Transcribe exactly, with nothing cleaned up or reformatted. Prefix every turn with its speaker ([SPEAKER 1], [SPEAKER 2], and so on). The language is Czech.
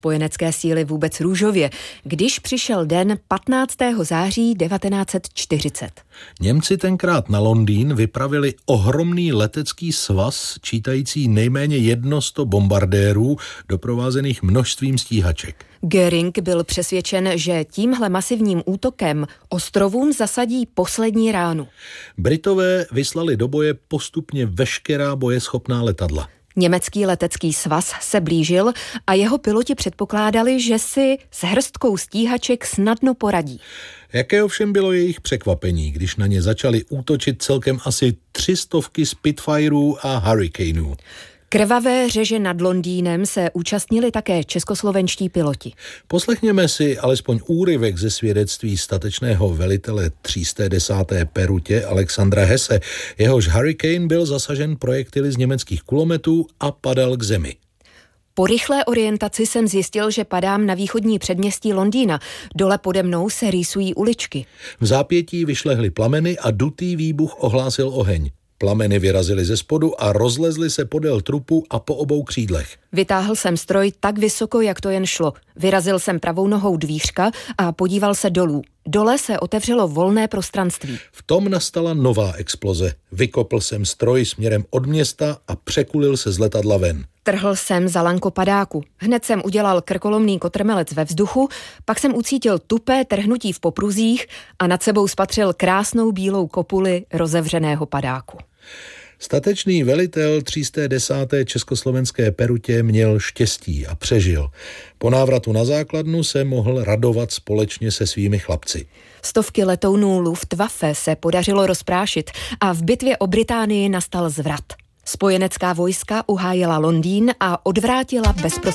[SPEAKER 1] spojenecké síly vůbec růžově, když přišel den patnáctého září devatenáct set čtyřicet.
[SPEAKER 2] Němci tenkrát na Londýn vypravili ohromný letecký svaz, čítající nejméně jedno sto bombardérů, doprovázených množstvím stíhaček.
[SPEAKER 1] Göring byl přesvědčen, že tímhle masivním útokem ostrovům zasadí poslední ránu.
[SPEAKER 2] Britové vyslali do boje postupně veškerá bojeschopná letadla.
[SPEAKER 1] Německý letecký svaz se blížil a jeho piloti předpokládali, že si s hrstkou stíhaček snadno poradí.
[SPEAKER 2] Jaké ovšem bylo jejich překvapení, když na ně začali útočit celkem asi tři stovky Spitfireů a Hurricaneů.
[SPEAKER 1] Krvavé řeže nad Londýnem se účastnili také českoslovenští piloti.
[SPEAKER 2] Poslechněme si alespoň úryvek ze svědectví statečného velitele tři sta desáté Perutě Alexandra Hesse. Jehož Hurricane byl zasažen projektily z německých kulometů a padal k zemi.
[SPEAKER 1] Po rychlé orientaci jsem zjistil, že padám na východní předměstí Londýna. Dole pode mnou se rýsují uličky.
[SPEAKER 2] V zápětí vyšlehly plameny a dutý výbuch ohlásil oheň. Plameny vyrazily ze spodu a rozlezly se podél trupu a po obou křídlech.
[SPEAKER 1] Vytáhl jsem stroj tak vysoko, jak to jen šlo. Vyrazil jsem pravou nohou dvířka a podíval se dolů. Dole se otevřelo volné prostranství.
[SPEAKER 2] V tom nastala nová exploze. Vykopl jsem stroj směrem od města a překulil se z letadla ven.
[SPEAKER 1] Trhl jsem za lanko padáku. Hned jsem udělal krkolomný kotrmelec ve vzduchu, pak jsem ucítil tupé trhnutí v popruzích a nad sebou spatřil krásnou bílou kopuli rozevřeného padáku.
[SPEAKER 2] Statečný velitel tři sta desáté československé Perutě měl štěstí a přežil. Po návratu na základnu se mohl radovat společně se svými chlapci.
[SPEAKER 1] Stovky letounů Luftwaffe se podařilo rozprášit a v bitvě o Británii nastal zvrat. Spojenecká vojska uhájila Londýn a odvrátila bezprostředně